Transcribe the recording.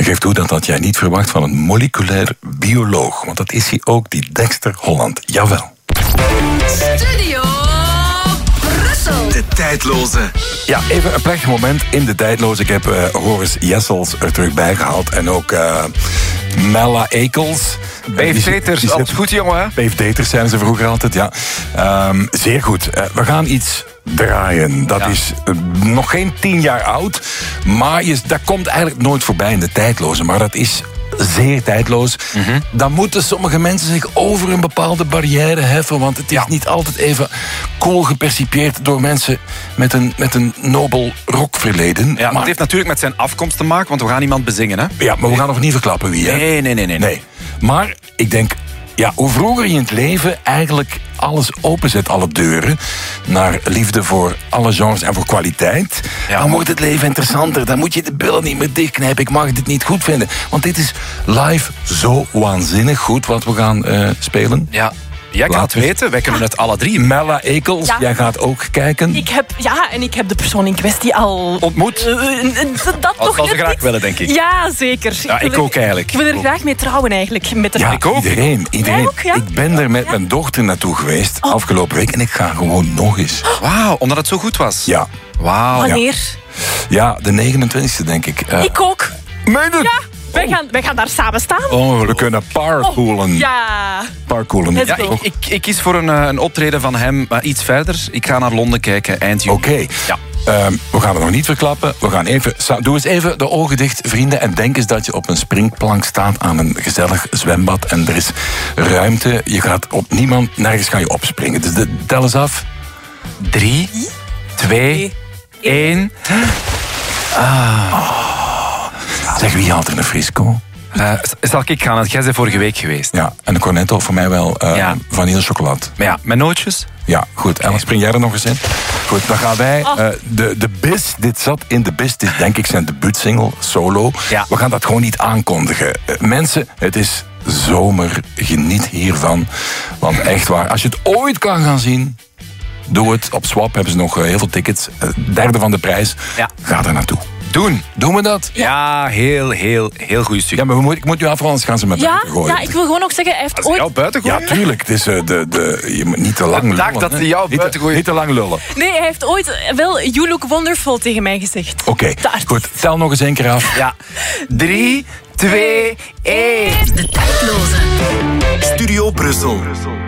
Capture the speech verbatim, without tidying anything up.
Geef toe dat dat jij niet verwacht van een moleculair bioloog. Want dat is hij ook, die Dexter Holland. Jawel. Studio Brussel. De tijdloze. Ja, even een plechtig moment in de tijdloze. Ik heb uh, Horus Jessels er terug bij gehaald. En ook uh, Mella Ekels. Beef Daters, alles goed jongen, hè? Beef Daters zijn ze vroeger altijd, ja. Um, zeer goed. Uh, we gaan iets draaien. Dat ja. is uh, nog geen tien jaar oud. Maar je, dat komt eigenlijk nooit voorbij in de tijdloze. Maar dat is zeer tijdloos. Mm-hmm. Dan moeten sommige mensen zich over een bepaalde barrière heffen. Want het is ja. niet altijd even cool gepercipieerd door mensen met een, met een nobel rockverleden. Ja, maar het heeft natuurlijk met zijn afkomst te maken, want we gaan iemand bezingen, hè? Ja, maar we gaan nog niet verklappen wie, hè? Nee, nee, nee, nee. nee. Maar ik denk, ja, hoe vroeger je in het leven eigenlijk alles openzet, alle deuren, naar liefde voor alle genres en voor kwaliteit, ja. dan wordt het leven interessanter. Dan moet je de billen niet meer dichtknijpen. Ik mag dit niet goed vinden. Want dit is live zo waanzinnig goed wat we gaan uh, spelen. Ja. Jij gaat het weten, wij kunnen het alle drie. Mella Ekels, ja. jij gaat ook kijken. Ik heb, ja, en ik heb de persoon in kwestie al ontmoet. Uh, uh, dat Als, toch als ze graag niet. willen, denk ik. Ja, zeker. Ja, ik, ik ook eigenlijk. Ik wil er graag mee trouwen, eigenlijk. Met de ja, ik ook. iedereen. iedereen. Ook, ja? Ik ben er met ja. mijn dochter naartoe geweest oh. afgelopen week en ik ga gewoon nog eens. Wauw, omdat het zo goed was. Ja. Wauw. Wanneer? Ja, ja de negenentwintigste denk ik. Uh, ik ook. Meen het? Ja. Wij gaan, wij gaan daar samen staan. Oh, we kunnen parkoolen. Oh, ja. Parkoolen. Ja, ik, ik, ik kies voor een, een optreden van hem, maar iets verder. Ik ga naar Londen kijken eind juni. Oké. Okay. Ja. Um, we gaan het nog niet verklappen. We gaan even, doe eens even de ogen dicht, vrienden. En denk eens dat je op een springplank staat aan een gezellig zwembad. En er is ruimte. Je gaat op niemand, nergens ga je opspringen. Dus de, tel eens af. Drie, twee, één. Ah. Oh. Zeg, wie haalt er een frisco? Uh, zal ik gaan? Jij bent vorige week geweest. Ja, en de cornetto voor mij wel uh, ja. vanille chocolade. Maar ja, met nootjes? Ja, goed. En dan spring jij er nog eens in. Goed, dan gaan wij... Uh, de, de Bis, dit zat in de Bis. Dit is denk ik zijn debuutsingle, solo. Ja. We gaan dat gewoon niet aankondigen. Uh, mensen, het is zomer. Geniet hiervan. Want echt waar, als je het ooit kan gaan zien... Doe het. Op Swap hebben ze nog uh, heel veel tickets. Uh, derde van de prijs. Ja. Ga er naartoe. Doen. Doen we dat? Ja, heel, heel, heel goed stuk. Ja, maar we moet, ik moet nu afvallen, anders gaan ze met ja, buiten gooien. Ja, ik wil gewoon nog zeggen, hij heeft Als ooit... jou buiten gooien? Ja, tuurlijk. Het is, uh, de, de, je moet niet te lang lullen. Ik dacht dat ze jou buiten gooien. Niet te lang lullen. Nee, hij heeft ooit wel You Look Wonderful tegen mij gezegd. Oké, okay. Goed. Tel nog eens één keer af. Ja. Drie, twee, één. De tijdloze. Studio Brussel.